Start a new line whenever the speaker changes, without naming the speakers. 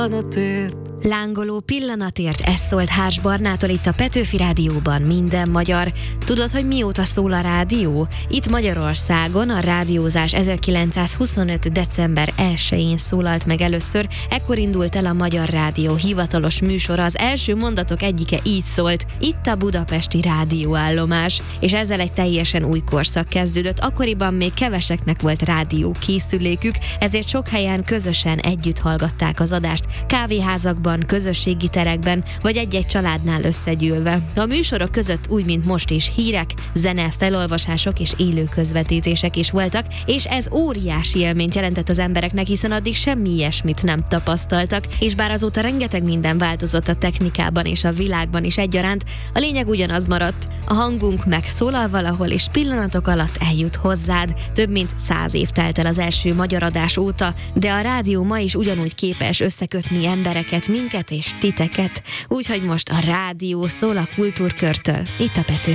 Lángoló pillanatért, ez szólt Hárs Barnától itt a Petőfi Rádióban, minden magyar. Tudod, hogy mióta szól a rádió? Itt Magyarországon a rádiózás 1925. december 1-én szólalt meg először, ekkor indult el a Magyar Rádió hivatalos műsora, az első mondatok egyike így szólt: itt a budapesti rádióállomás, és ezzel egy teljesen új korszak kezdődött. Akkoriban még keveseknek volt rádió készülékük, ezért sok helyen közösen együtt hallgatták az adást, kávéházakban, közösségi terekben, vagy egy-egy családnál összegyűlve. A műsorok között úgy, mint most is, hírek, zene, felolvasások és élő közvetítések is voltak, és ez óriási élményt jelentett az embereknek, hiszen addig semmi ilyesmit nem tapasztaltak, és bár azóta rengeteg minden változott a technikában és a világban is egyaránt, a lényeg ugyanaz maradt. A hangunk megszólal valahol, és pillanatok alatt eljut hozzád. Több mint 100 év telt el az első magyar adás óta, de a rádió ma is ugyanúgy képes összekötni embereket, minket és titeket. Úgyhogy most a rádió szól a Kultúrkörtől, itt a Petőfi